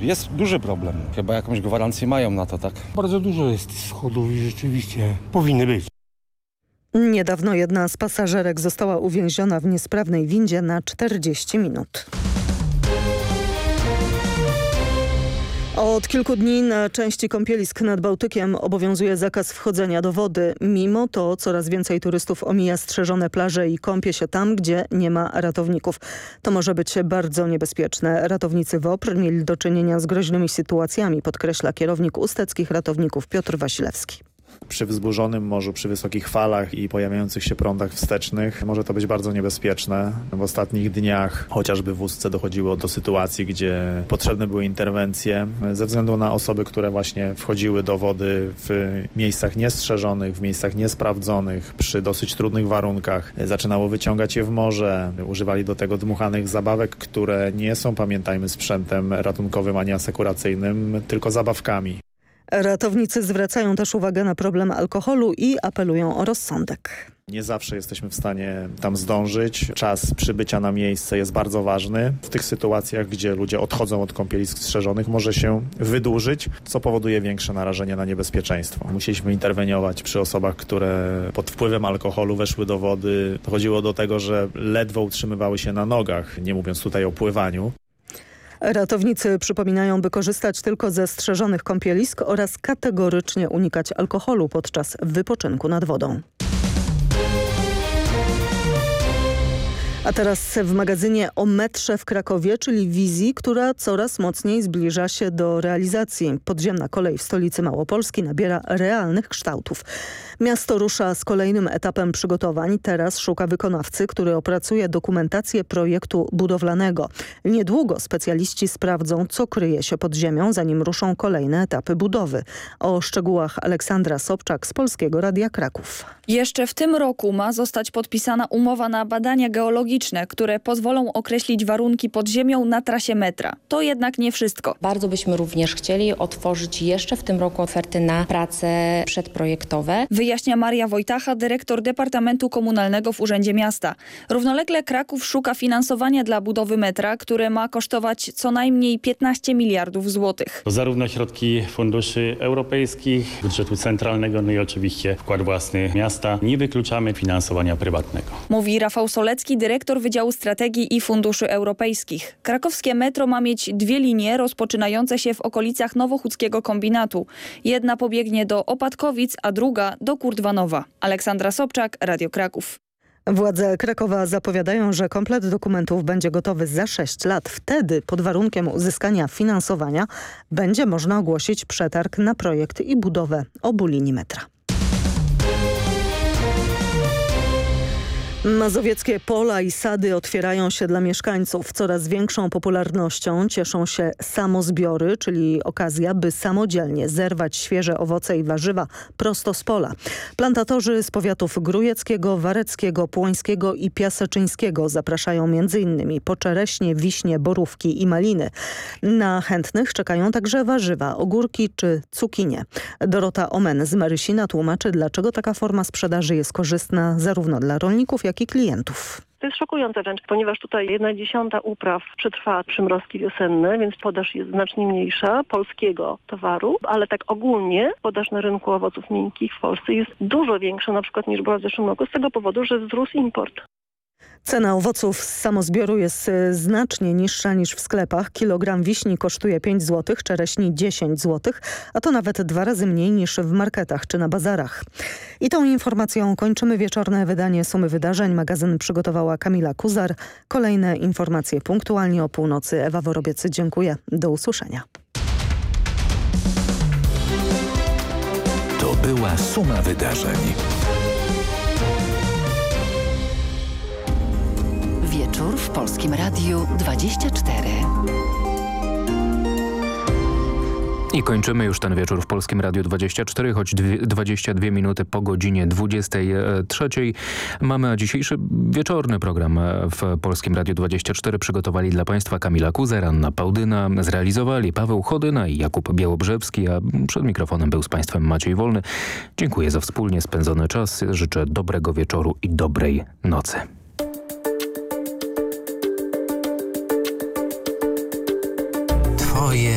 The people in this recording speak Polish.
Jest duży problem. Chyba jakąś gwarancję mają na to, tak? Bardzo dużo jest schodów i rzeczywiście powinny być. Niedawno jedna z pasażerek została uwięziona w niesprawnej windzie na 40 minut. Od kilku dni na części kąpielisk nad Bałtykiem obowiązuje zakaz wchodzenia do wody. Mimo to coraz więcej turystów omija strzeżone plaże i kąpie się tam, gdzie nie ma ratowników. To może być bardzo niebezpieczne. Ratownicy WOPR mieli do czynienia z groźnymi sytuacjami, podkreśla kierownik Usteckich Ratowników Piotr Wasilewski. Przy wzburzonym morzu, przy wysokich falach i pojawiających się prądach wstecznych może to być bardzo niebezpieczne. W ostatnich dniach chociażby w Ustce dochodziło do sytuacji, gdzie potrzebne były interwencje ze względu na osoby, które właśnie wchodziły do wody w miejscach niestrzeżonych, w miejscach niesprawdzonych, przy dosyć trudnych warunkach. Zaczynało wyciągać je w morze, używali do tego dmuchanych zabawek, które nie są, pamiętajmy, sprzętem ratunkowym ani asekuracyjnym, tylko zabawkami. Ratownicy zwracają też uwagę na problem alkoholu i apelują o rozsądek. Nie zawsze jesteśmy w stanie tam zdążyć. Czas przybycia na miejsce jest bardzo ważny. W tych sytuacjach, gdzie ludzie odchodzą od kąpielisk strzeżonych, może się wydłużyć, co powoduje większe narażenie na niebezpieczeństwo. Musieliśmy interweniować przy osobach, które pod wpływem alkoholu weszły do wody. Dochodziło do tego, że ledwo utrzymywały się na nogach, nie mówiąc tutaj o pływaniu. Ratownicy przypominają, by korzystać tylko ze strzeżonych kąpielisk oraz kategorycznie unikać alkoholu podczas wypoczynku nad wodą. A teraz w magazynie o metrze w Krakowie, czyli wizji, która coraz mocniej zbliża się do realizacji. Podziemna kolej w stolicy Małopolski nabiera realnych kształtów. Miasto rusza z kolejnym etapem przygotowań. Teraz szuka wykonawcy, który opracuje dokumentację projektu budowlanego. Niedługo specjaliści sprawdzą, co kryje się pod ziemią, zanim ruszą kolejne etapy budowy. O szczegółach Aleksandra Sobczak z Polskiego Radia Kraków. Jeszcze w tym roku ma zostać podpisana umowa na badania geologiczne, które pozwolą określić warunki pod ziemią na trasie metra. To jednak nie wszystko. Bardzo byśmy również chcieli otworzyć jeszcze w tym roku oferty na prace przedprojektowe. Wyjaśnia Maria Wojtacha, dyrektor Departamentu Komunalnego w Urzędzie Miasta. Równolegle Kraków szuka finansowania dla budowy metra, które ma kosztować co najmniej 15 miliardów złotych. To zarówno środki funduszy europejskich, budżetu centralnego, no i oczywiście wkład własny miasta. Nie wykluczamy finansowania prywatnego. Mówi Rafał Solecki, dyrektor Wydziału Strategii i Funduszy Europejskich. Krakowskie metro ma mieć 2 linie rozpoczynające się w okolicach Nowochódzkiego Kombinatu. Jedna pobiegnie do Opatkowic, a druga do Kurdwanowa. Aleksandra Sobczak, Radio Kraków. Władze Krakowa zapowiadają, że komplet dokumentów będzie gotowy za 6 lat. Wtedy, pod warunkiem uzyskania finansowania, będzie można ogłosić przetarg na projekt i budowę obu linii metra. Mazowieckie pola i sady otwierają się dla mieszkańców. Coraz większą popularnością cieszą się samozbiory, czyli okazja, by samodzielnie zerwać świeże owoce i warzywa prosto z pola. Plantatorzy z powiatów grujeckiego, wareckiego, płońskiego i piaseczyńskiego zapraszają m.in. po czereśnie, wiśnie, borówki i maliny. Na chętnych czekają także warzywa, ogórki czy cukinie. Dorota Omen z Marysina tłumaczy, dlaczego taka forma sprzedaży jest korzystna zarówno dla rolników, jak i klientów. To jest szokujące wręcz, ponieważ tutaj 1/10 upraw przetrwała przymrozki wiosenne, więc podaż jest znacznie mniejsza polskiego towaru, ale tak ogólnie podaż na rynku owoców miękkich w Polsce jest dużo większa na przykład niż była w zeszłym roku z tego powodu, że wzrósł import. Cena owoców z samozbioru jest znacznie niższa niż w sklepach. Kilogram wiśni kosztuje 5 zł, czereśni 10 zł, a to nawet 2 razy mniej niż w marketach czy na bazarach. I tą informacją kończymy wieczorne wydanie Sumy Wydarzeń. Magazyn przygotowała Kamila Kuzar. Kolejne informacje punktualnie o północy. Ewa Worobiec, dziękuję. Do usłyszenia. To była Suma Wydarzeń. Wieczór w Polskim Radiu 24. I kończymy już ten wieczór w Polskim Radiu 24, choć 22 minuty po godzinie 23. Mamy dzisiejszy wieczorny program w Polskim Radiu 24. Przygotowali dla Państwa Kamila Kuzer, Anna Pałdyna, zrealizowali Paweł Chodyna i Jakub Białobrzewski, a przed mikrofonem był z Państwem Maciej Wolny. Dziękuję za wspólnie spędzony czas. Życzę dobrego wieczoru i dobrej nocy. Twoje